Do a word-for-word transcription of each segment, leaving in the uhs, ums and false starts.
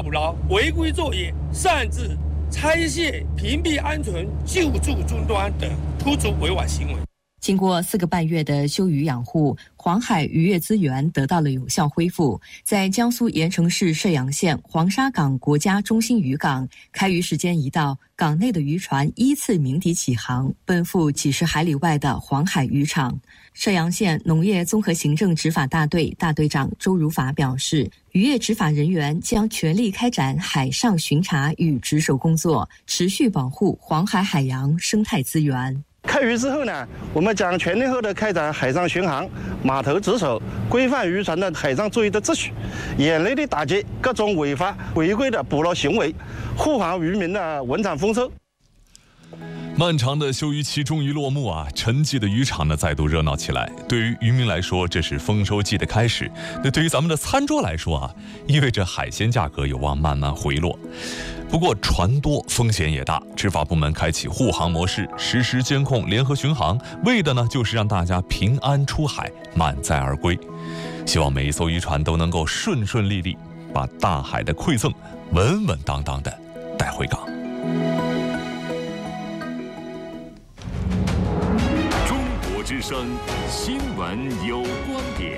阻挠违规作业，擅自拆卸、屏蔽安全救助终端等突出违法行为。 经过四个半月的休渔养护，黄海渔业资源得到了有效恢复。在江苏盐城市射阳县黄沙港国家中心渔港，开渔时间一到，港内的渔船依次鸣笛起航，奔赴几十海里外的黄海渔场。射阳县农业综合行政执法大队大队长周如法表示，渔业执法人员将全力开展海上巡查与值守工作，持续保护黄海海洋生态资源。 开渔之后呢，我们将全力后的开展海上巡航、码头值守，规范渔船的海上作业的秩序，严厉的打击各种违法违规的捕捞行为，护航渔民的文产丰收。 漫长的休渔期终于落幕啊，沉寂的渔场呢再度热闹起来。对于渔民来说，这是丰收季的开始；那对于咱们的餐桌来说啊，意味着海鲜价格有望慢慢回落。不过船多风险也大，执法部门开启护航模式，实时监控、联合巡航，为的呢就是让大家平安出海，满载而归。希望每一艘渔船都能够顺顺利利，把大海的馈赠稳稳当当的带回港。 中国之声新闻有观点。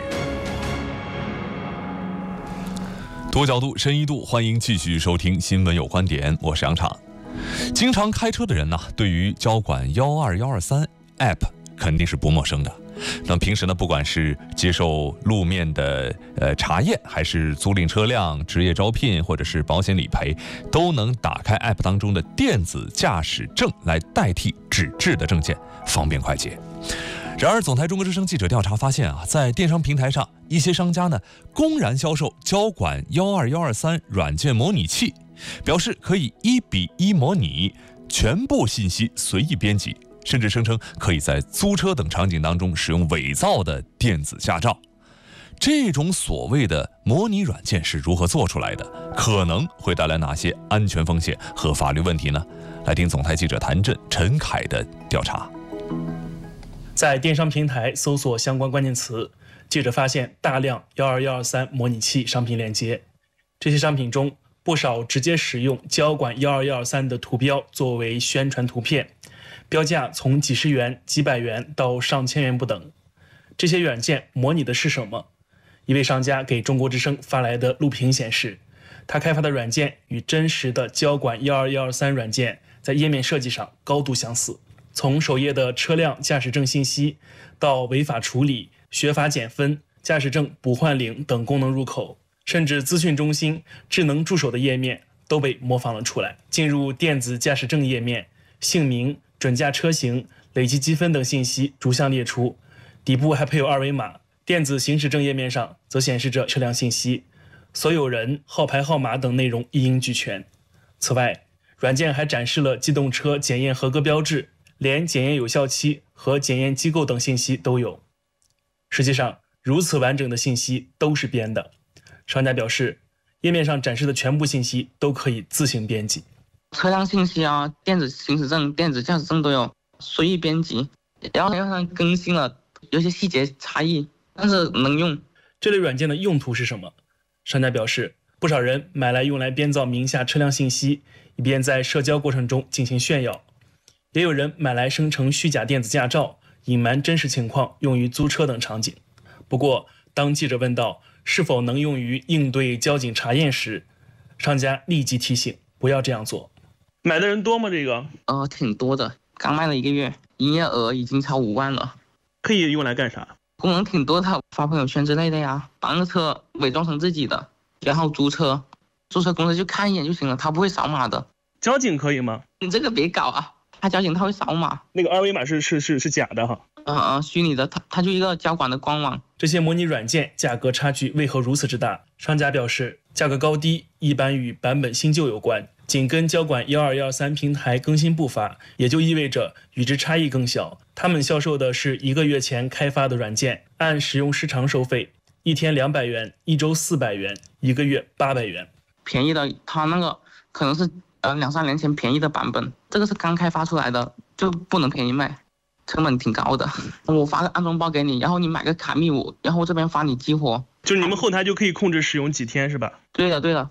多角度、深一度，欢迎继续收听《新闻有观点》，我是杨畅。经常开车的人呢，对于交管一二一二三 App 肯定是不陌生的。那平时呢，不管是接受路面的呃查验，还是租赁车辆、职业招聘，或者是保险理赔，都能打开 App 当中的电子驾驶证来代替纸质的证件，方便快捷。然而，总台中国之声记者调查发现啊，在电商平台上，一些商家呢公然销售交管一二一二三软件模拟器，表示可以一比一模拟，全部信息随意编辑，甚至声称可以在租车等场景当中使用伪造的电子驾照。这种所谓的模拟软件是如何做出来的？可能会带来哪些安全风险和法律问题呢？来听总台记者谭震、陈凯的调查。 在电商平台搜索相关关键词，记者发现大量一二一二三模拟器商品链接。这些商品中，不少直接使用交管一二一二三的图标作为宣传图片，标价从几十元、几百元到上千元不等。这些软件模拟的是什么？一位商家给中国之声发来的录屏显示，他开发的软件与真实的交管一二一二三软件在页面设计上高度相似。从首页的车辆驾驶证信息到违法处理、学法减分、驾驶证补换领等功能入口，甚至资讯中心、智能助手的页面都被模仿了出来。进入电子驾驶证页面，姓名、准驾车型、累计积分等信息逐项列出，底部还配有二维码。电子行驶证页面上则显示着车辆信息，所有人、号牌号码等内容一应俱全。此外，软件还展示了机动车检验合格标志，连检验有效期和检验机构等信息都有。实际上，如此完整的信息都是编的。商家表示，页面上展示的全部信息都可以自行编辑。 车辆信息啊、电子行驶证、电子驾驶证都有，随意编辑。然后上更新了，有些细节差异，但是能用。 这类软件的用途是什么？商家表示，不少人买来用来编造名下车辆信息，以便在社交过程中进行炫耀。也有人买来生成虚假电子驾照，隐瞒真实情况，用于租车等场景。不过，当记者问到是否能用于应对交警查验时，商家立即提醒不要这样做。买的人多吗？这个呃，挺多的，刚卖了一个月，营业额已经超五万了。 可以用来干啥？ 功能挺多的，发朋友圈之类的呀，把那个车伪装成自己的，然后租车，租车公司就看一眼就行了，他不会扫码的。 交警可以吗？ 你这个别搞啊！他交警他会扫码， 那个二维码是是是是假的哈， 呃呃，虚拟的，他他就一个交管的官网。 这些模拟软件价格差距为何如此之大？商家表示，价格高低一般与版本新旧有关，紧跟交管一二一二三平台更新步伐，也就意味着与之差异更小。他们销售的是一个月前开发的软件，按使用时长收费，一天两百元，一周四百元，一个月八百元。 便宜的，他那个可能是。呃，两三年前便宜的版本，这个是刚开发出来的，就不能便宜卖，成本挺高的。我发个安装包给你，然后你买个卡密五，然后这边发你激活。 就是你们后台就可以控制使用几天是吧？ 对的，对的。